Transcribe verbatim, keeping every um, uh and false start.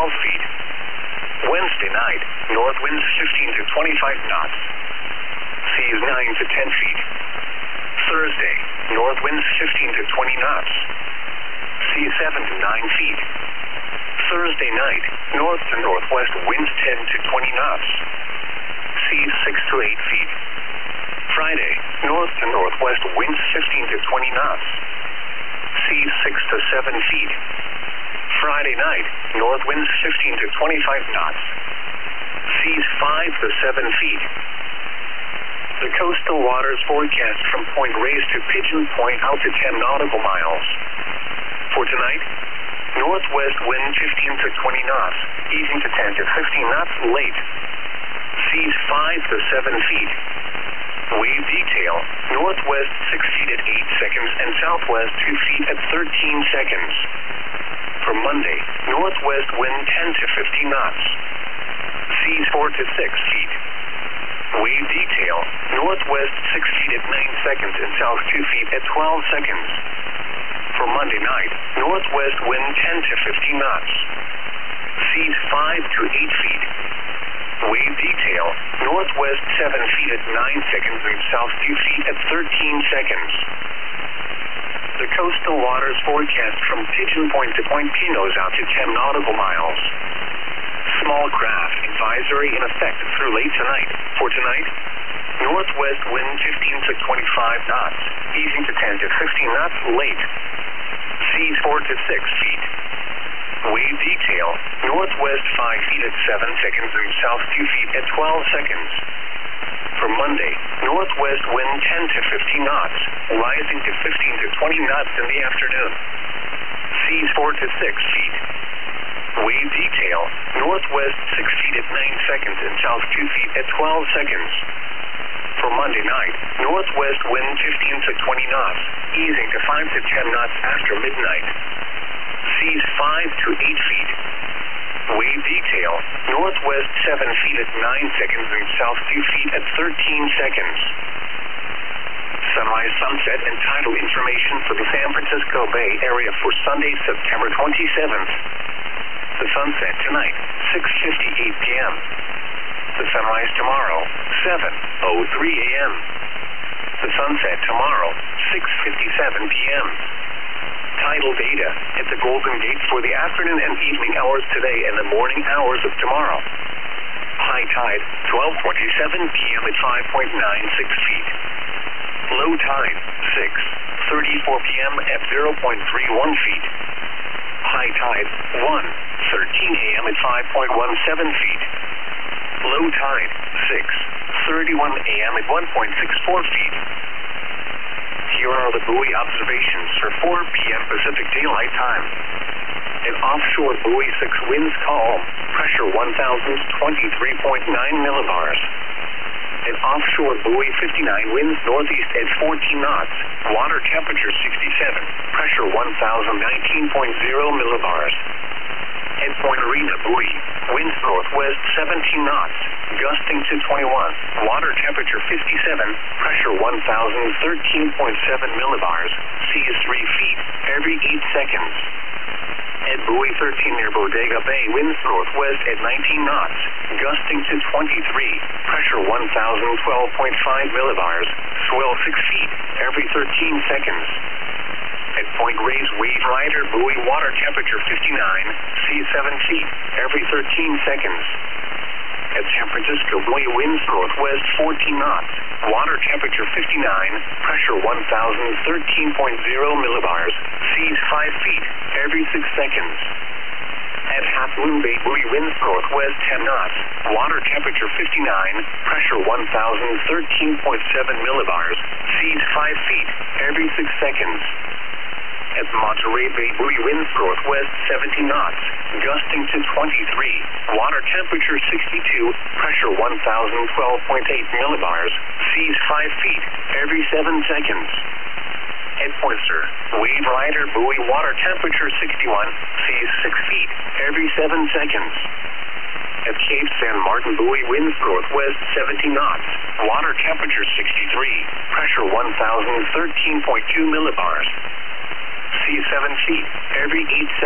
twelve feet. Wednesday night, north winds fifteen to twenty-five knots. Seas nine to ten feet. Thursday, north winds fifteen to twenty knots. Seas seven to nine feet. Thursday night, north to northwest winds ten to twenty knots. Seas six to eight feet. Friday, north to northwest winds fifteen to twenty knots. Seas six to seven feet. Friday night, north winds fifteen to twenty-five knots. Seas five to seven feet. The coastal waters forecast from Point Reyes to Pigeon Point out to ten nautical miles. For tonight, northwest wind fifteen to twenty knots, easing to ten to fifteen knots late. Seas five to seven feet. Wave detail, northwest six feet at eight seconds and southwest two feet at thirteen seconds. For Monday, northwest wind ten to fifteen knots. Seas four to six feet. Wave detail, northwest six feet at nine seconds and south two feet at twelve seconds. For Monday night, northwest wind ten to fifteen knots. Seas five to eight feet. Wave detail, northwest seven feet at nine seconds and south two feet at thirteen seconds. The coastal waters forecast from Pigeon Point to Point Pinos out to ten nautical miles. Small craft advisory in effect through late tonight. For tonight, northwest wind fifteen to twenty-five knots, easing to ten to fifteen knots late. Seas four to six feet. Wave detail, northwest five feet at seven seconds and south two feet at twelve seconds. For Monday, northwest wind ten to fifteen knots, rising to fifteen to twenty knots in the afternoon. Seas four to six feet. Wave detail, northwest six feet at nine seconds and south two feet at twelve seconds. For Monday night, northwest wind fifteen to twenty knots, easing to five to ten knots after midnight. Seas five to eight feet. Wave detail, northwest seven feet at nine seconds and south two feet at thirteen seconds. Sunrise, sunset, and tidal information for the San Francisco Bay Area for Sunday, September twenty-seventh. The sunset tonight, six fifty-eight p m The sunrise tomorrow, seven oh three a m The sunset tomorrow, six fifty-seven p m Tidal data at the Golden Gate for the afternoon and evening hours today and the morning hours of tomorrow. High tide, twelve twenty-seven p m at five point nine six feet. Low tide, six thirty-four p m at zero point three one feet. High tide, one thirteen a m at five point one seven feet. Low tide, six thirty-one a m at one point six four feet. Here are the buoy observations for four p m Pacific Daylight Time. An offshore buoy six winds calm, pressure one thousand twenty-three point nine millibars. An offshore buoy fifty-nine winds northeast at fourteen knots, water temperature sixty-seven, pressure one thousand nineteen point zero millibars. At Point Arena buoy, winds northwest seventeen knots, gusting to twenty-one, water temperature fifty-seven, pressure one thousand thirteen point seven millibars, seas three feet every eight seconds. At buoy thirteen near Bodega Bay, winds northwest at nineteen knots, gusting to twenty-three, pressure one thousand twelve point five millibars, swell six feet every thirteen seconds. At Point Reyes Wave Rider buoy, water temperature fifty-nine, seas seven feet every thirteen seconds. At San Francisco buoy, winds northwest fourteen knots, water temperature fifty-nine, pressure one thousand thirteen point zero millibars, seas five feet every six seconds. At Half Moon Bay buoy, winds northwest ten knots, water temperature fifty-nine, pressure one thousand thirteen point seven millibars, seas five feet every six seconds. At Monterey Bay buoy, winds northwest seventeen knots, gusting to twenty-three, water temperature sixty-two, pressure one thousand twelve point eight millibars, seas five feet every seven seconds. At Pointer, Wave Rider buoy, water temperature sixty-one, seas six feet every seven seconds. At Cape San Martin buoy, winds northwest seventeen knots, water temperature sixty-three, pressure one thousand thirteen point two millibars, seas seven feet every eight seconds.